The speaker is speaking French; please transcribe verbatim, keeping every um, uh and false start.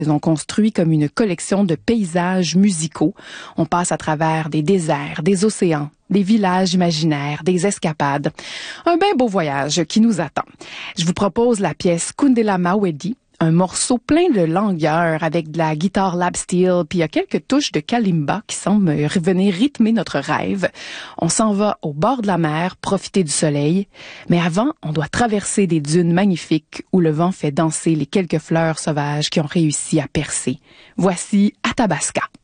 Ils ont construit comme une collection de paysages musicaux. On passe à travers des déserts, des océans, des villages imaginaires, des escapades. Un bien beau voyage qui nous attend. Je vous propose la pièce Kundela Mawedi, un morceau plein de langueur avec de la guitare lap steel, puis il y a quelques touches de kalimba qui semblent venir rythmer notre rêve. On s'en va au bord de la mer, profiter du soleil, mais avant, on doit traverser des dunes magnifiques où le vent fait danser les quelques fleurs sauvages qui ont réussi à percer. Voici Athabasca.